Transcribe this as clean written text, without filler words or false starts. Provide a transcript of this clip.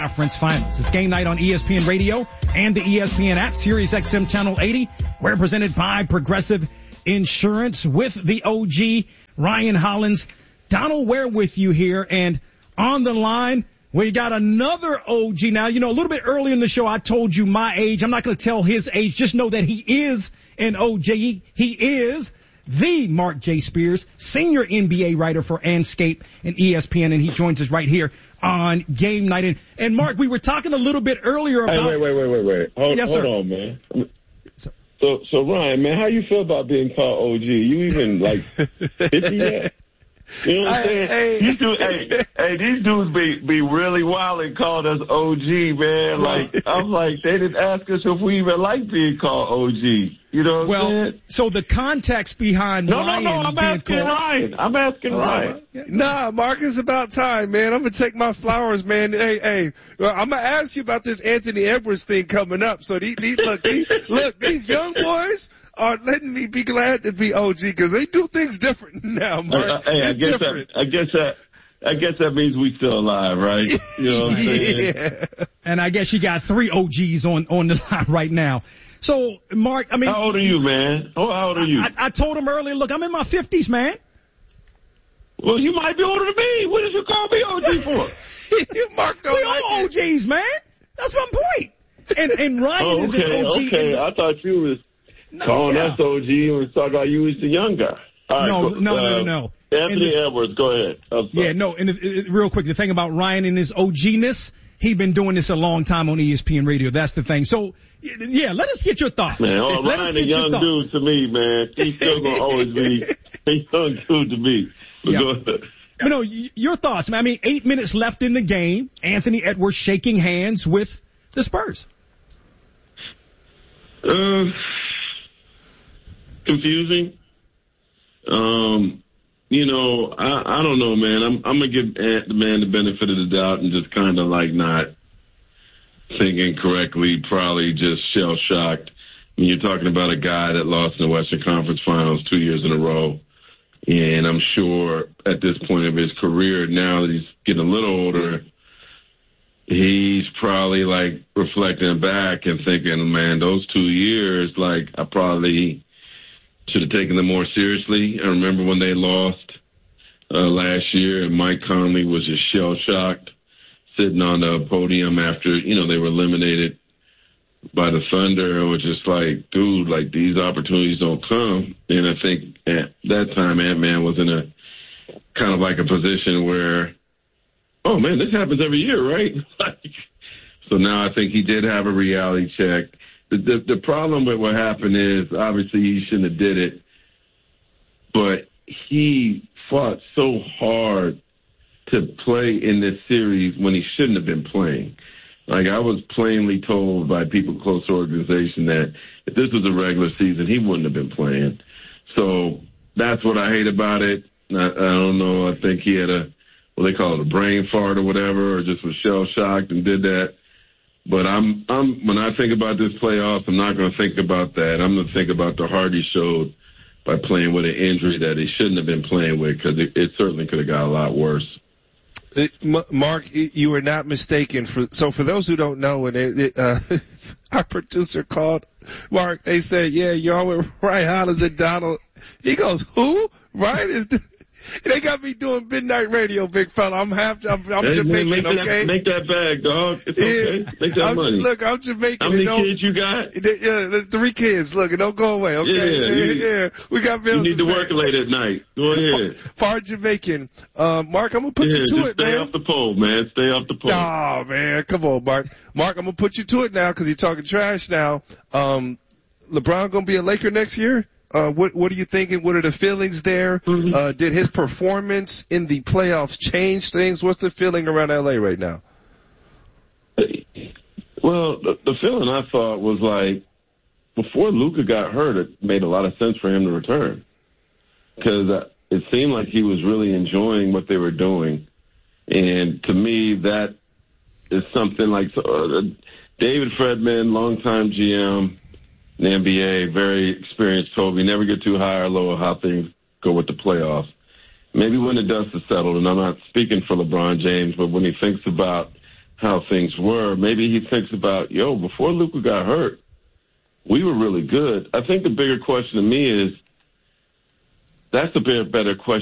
Conference Finals. It's game night on ESPN Radio and the ESPN app, Sirius XM Channel 80. We're presented by Progressive Insurance with the OG, Ryan Hollins. Donald Ware with you here, and on the line, we got another OG. Now, you know, a little bit earlier in the show, I told you my age. I'm not going to tell his age. Just know that he is an OG. He is the Mark J. Spears, senior NBA writer for Anscape and ESPN, and he joins us right here on Game Night. And Mark, we were talking a little bit earlier about... Hey, wait. Hold on, man. So Ryan, man, how you feel about being called OG? You even, 50 yet? You know what I'm saying? These dudes be really wild and called us OG, man. I'm like, they didn't ask us if we even like being called OG. You know what I'm saying? So the context behind Ryan... No, I'm asking Ryan. Nah, Mark, it's about time, man. I'm going to take my flowers, man. Hey, well, I'm going to ask you about this Anthony Edwards thing coming up. So these young boys are letting me be glad to be OG because they do things different now, Mark. I guess that means we still alive, right? You know what I'm saying? Yeah. And I guess you got 3 OGs on the line right now. So, Mark, I mean... How old are you, man? How old are you? I told him earlier, look, I'm in my 50s, man. Well, you might be older than me. What did you call me OG for? Mark, we all OGs, man. That's my point. And Ryan is an OG. Okay, I thought you was calling us OG and was talking about you was the young guy. All right, No. Anthony Edwards, go ahead. Yeah, no, and real quick, the thing about Ryan and his OG-ness, he's been doing this a long time on ESPN Radio. That's the thing. So, yeah, let us get your thoughts. Man, Ryan a young dude to me, man. He's still going to always be a young dude to me. But no, your thoughts, man. I mean, 8 minutes left in the game. Anthony Edwards shaking hands with the Spurs. Confusing. I don't know, man. I'm going to give the man the benefit of the doubt and just kind of not thinking correctly, probably just shell-shocked. I mean, you're talking about a guy that lost in the Western Conference Finals 2 years in a row. And I'm sure at this point of his career, now that he's getting a little older, he's probably reflecting back and thinking, man, those 2 years, I probably should have taken them more seriously. I remember when they lost last year and Mike Conley was just shell-shocked sitting on the podium after, they were eliminated by the Thunder. It was just dude, these opportunities don't come. And I think at that time Ant-Man was in a kind of a position where, oh, man, this happens every year, right? So now I think he did have a reality check. The problem with what happened is, obviously, he shouldn't have did it, but he fought so hard to play in this series when he shouldn't have been playing. I was plainly told by people close to the organization that if this was a regular season, he wouldn't have been playing. So that's what I hate about it. I don't know. I think he had they call it a brain fart or whatever, or just was shell-shocked and did that. But when I think about this playoffs, I'm not going to think about that. I'm going to think about the heart he showed by playing with an injury that he shouldn't have been playing with, because it certainly could have got a lot worse. Mark, you were not mistaken. For those who don't know, when our producer called Mark, they said, "Yeah, you're on with Ryan Hollins and Donald." He goes, "Who? Ryan is." They got me doing midnight radio, big fella. I'm Jamaican, okay? Make that bag, dog. It's okay. Make that money. Look, I'm Jamaican. How many kids you got? Yeah, 3 kids. Look, don't go away, okay? Yeah. We got bills. You need to work late at night. Go ahead. Part Jamaican. Mark, I'm going to put you to it, man. Stay off the pole, man. Stay off the pole. Oh, man. Come on, Mark. Mark, I'm going to put you to it now because you're talking trash now. LeBron going to be a Laker next year? What are you thinking? What are the feelings there? Mm-hmm. Did his performance in the playoffs change things? What's the feeling around LA right now? Well, the feeling I thought was before Luka got hurt, it made a lot of sense for him to return, because it seemed like he was really enjoying what they were doing. And to me, that is something David Fredman, longtime GM, the NBA, very experienced, told me never get too high or low of how things go with the playoffs. Maybe when the dust is settled, and I'm not speaking for LeBron James, but when he thinks about how things were. Maybe he thinks about, before Luka got hurt, we were really good. I think the bigger question to me is, that's the better question